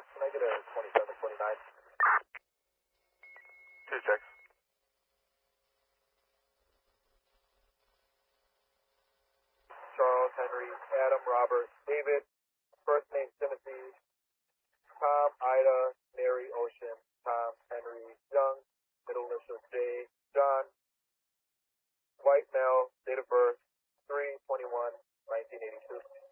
Can I get a 2729? 26. Charles, Henry, Adam, Robert, David, first name Timothy, Tom, Ida, Mary, Ocean, Tom, Henry, Young, middle initial J, John, white male, date of birth, 3/21/1982.